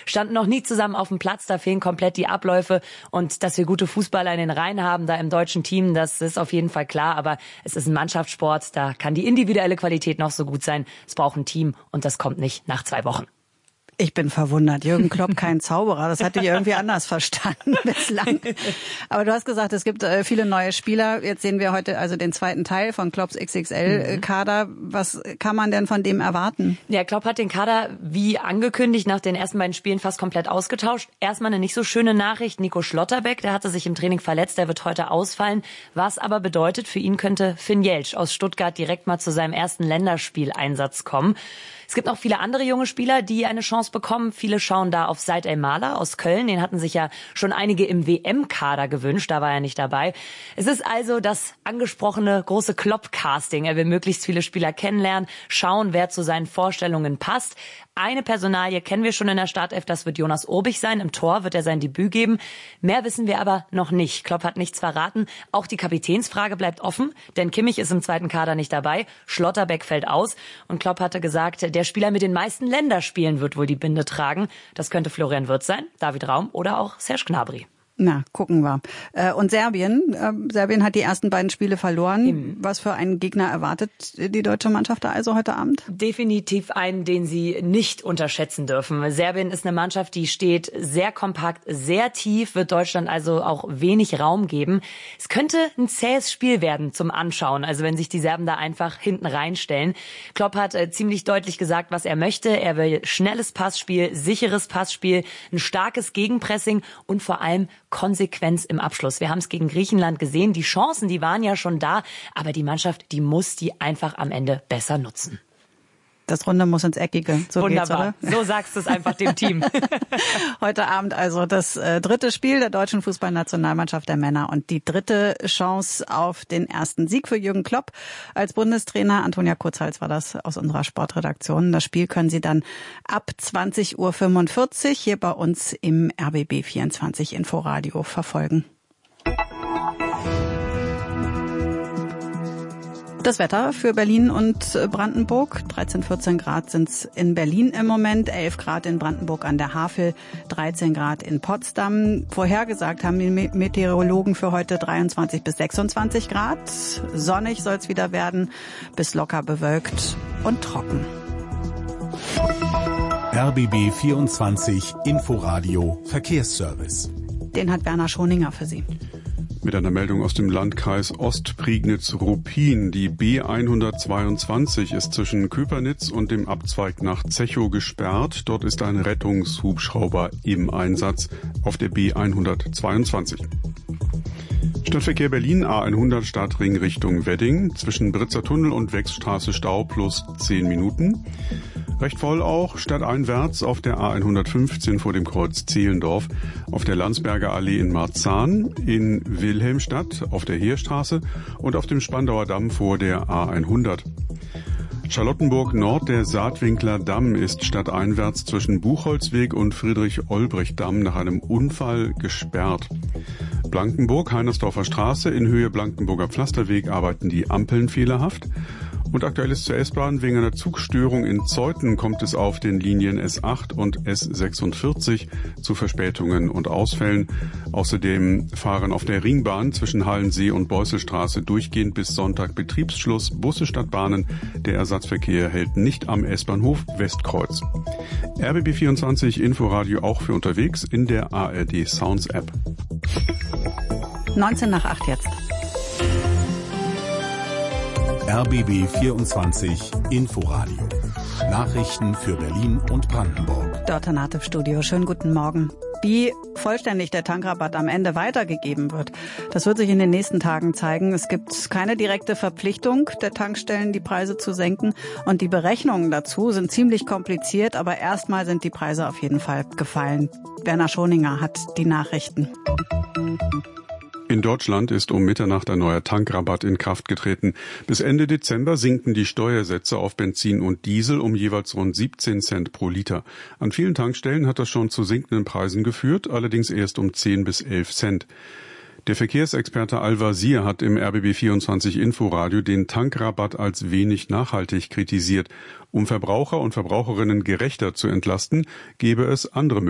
standen noch nie zusammen auf dem Platz, da fehlen komplett die Abläufe. Und dass wir gute Fußballer in den Reihen haben, da im deutschen Team, das ist auf jeden Fall klar. Aber es ist ein Mannschaftssport, da kann die individuelle Qualität noch so gut sein. Es braucht ein Team und das kommt nicht nach 2 Wochen. Ich bin verwundert. Jürgen Klopp, kein Zauberer. Das hatte ich irgendwie anders verstanden bislang. Aber du hast gesagt, es gibt viele neue Spieler. Jetzt sehen wir heute also den zweiten Teil von Klopps XXL-Kader. Was kann man denn von dem erwarten? Ja, Klopp hat den Kader wie angekündigt nach den ersten beiden Spielen fast komplett ausgetauscht. Erstmal eine nicht so schöne Nachricht. Nico Schlotterbeck, der hatte sich im Training verletzt. Der wird heute ausfallen. Was aber bedeutet, für ihn könnte Finn Jeltsch aus Stuttgart direkt mal zu seinem ersten Länderspieleinsatz kommen. Es gibt noch viele andere junge Spieler, die eine Chance bekommen. Viele schauen da auf Said El-Mala aus Köln. Den hatten sich ja schon einige im WM-Kader gewünscht. Da war er nicht dabei. Es ist also das angesprochene große Klopp-Casting. Er will möglichst viele Spieler kennenlernen, schauen, wer zu seinen Vorstellungen passt. Eine Personalie kennen wir schon in der Startelf, das wird Jonas Urbich sein. Im Tor wird er sein Debüt geben. Mehr wissen wir aber noch nicht. Klopp hat nichts verraten. Auch die Kapitänsfrage bleibt offen, denn Kimmich ist im zweiten Kader nicht dabei. Schlotterbeck fällt aus. Und Klopp hatte gesagt, der Spieler mit den meisten Länderspielen wird wohl die Binde tragen. Das könnte Florian Wirtz sein, David Raum oder auch Serge Gnabry. Na, gucken wir. Und Serbien. Serbien hat die ersten beiden Spiele verloren. Was für einen Gegner erwartet die deutsche Mannschaft da also heute Abend? Definitiv einen, den sie nicht unterschätzen dürfen. Serbien ist eine Mannschaft, die steht sehr kompakt, sehr tief, wird Deutschland also auch wenig Raum geben. Es könnte ein zähes Spiel werden zum Anschauen, also wenn sich die Serben da einfach hinten reinstellen. Klopp hat ziemlich deutlich gesagt, was er möchte. Er will schnelles Passspiel, sicheres Passspiel, ein starkes Gegenpressing und vor allem Konsequenz im Abschluss. Wir haben es gegen Griechenland gesehen. Die Chancen, die waren ja schon da, aber die Mannschaft, die muss die einfach am Ende besser nutzen. Das Runde muss ins Eckige. So wunderbar. Geht's, oder? So sagst du es einfach dem Team. Heute Abend also das dritte Spiel der deutschen Fußballnationalmannschaft der Männer und die dritte Chance auf den ersten Sieg für Jürgen Klopp als Bundestrainer. Antonia Kurzhals war das aus unserer Sportredaktion. Das Spiel können Sie dann ab 20:45 Uhr hier bei uns im RBB 24 Inforadio verfolgen. Das Wetter für Berlin und Brandenburg. 13, 14 Grad sind's in Berlin im Moment, 11 Grad in Brandenburg an der Havel, 13 Grad in Potsdam. Vorhergesagt haben die Meteorologen für heute 23 bis 26 Grad. Sonnig soll's wieder werden, bis locker bewölkt und trocken. RBB 24 Inforadio Verkehrsservice. Den hat Werner Schoninger für Sie. Mit einer Meldung aus dem Landkreis Ostprignitz-Ruppin. Die B122 ist zwischen Köpernitz und dem Abzweig nach Zechow gesperrt. Dort ist ein Rettungshubschrauber im Einsatz auf der B122. Stadtverkehr Berlin, A100 Stadtring Richtung Wedding. Zwischen Britzer Tunnel und Wechsstraße Stau plus 10 Minuten. Recht voll auch stadteinwärts auf der A115 vor dem Kreuz Zehlendorf, auf der Landsberger Allee in Marzahn, in Wilhelmstadt auf der Heerstraße und auf dem Spandauer Damm vor der A100. Charlottenburg Nord, der Saatwinkler Damm ist stadteinwärts zwischen Buchholzweg und Friedrich-Olbricht-Damm nach einem Unfall gesperrt. Blankenburg, Heinersdorfer Straße, in Höhe Blankenburger Pflasterweg arbeiten die Ampeln fehlerhaft. Und aktuell ist zur S-Bahn wegen einer Zugstörung in Zeuthen kommt es auf den Linien S8 und S46 zu Verspätungen und Ausfällen. Außerdem fahren auf der Ringbahn zwischen Hallensee und Beusselstraße durchgehend bis Sonntag Betriebsschluss Busse statt Bahnen. Der Ersatzverkehr hält nicht am S-Bahnhof Westkreuz. RBB 24 Inforadio auch für unterwegs in der ARD Sounds App. 19 nach 8 jetzt. RBB 24 Inforadio. Nachrichten für Berlin und Brandenburg. Dörte Nativ Studio. Schönen guten Morgen. Wie vollständig der Tankrabatt am Ende weitergegeben wird, das wird sich in den nächsten Tagen zeigen. Es gibt keine direkte Verpflichtung der Tankstellen, die Preise zu senken. Und die Berechnungen dazu sind ziemlich kompliziert, aber erstmal sind die Preise auf jeden Fall gefallen. Werner Schoninger hat die Nachrichten. In Deutschland ist um Mitternacht ein neuer Tankrabatt in Kraft getreten. Bis Ende Dezember sinken die Steuersätze auf Benzin und Diesel um jeweils rund 17 Cent pro Liter. An vielen Tankstellen hat das schon zu sinkenden Preisen geführt, allerdings erst um 10 bis 11 Cent. Der Verkehrsexperte Al-Wazir hat im RBB 24 Inforadio den Tankrabatt als wenig nachhaltig kritisiert. Um Verbraucher und Verbraucherinnen gerechter zu entlasten, gäbe es andere Möglichkeiten.